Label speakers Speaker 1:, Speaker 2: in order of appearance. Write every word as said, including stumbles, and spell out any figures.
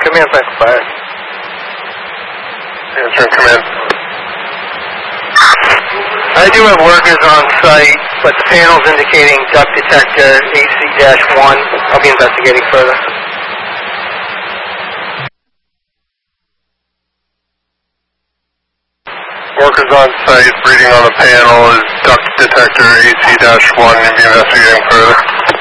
Speaker 1: Command five five.
Speaker 2: Answering command.
Speaker 1: I do have workers on site, but the panel's indicating duct detector A C one. I'll be investigating further.
Speaker 2: Workers on site, reading on the panel is duct detector A C one. You'll be investigating further.